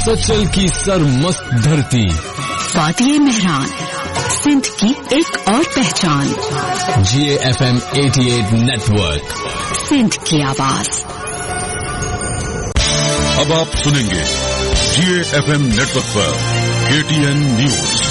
सचल की सरमस्त धरती, वादिये मेहरान, सिंध की एक और पहचान। GAFM 88 नेटवर्क, सिंध की आवाज। अब आप सुनेंगे GAFM नेटवर्क पर KTN न्यूज।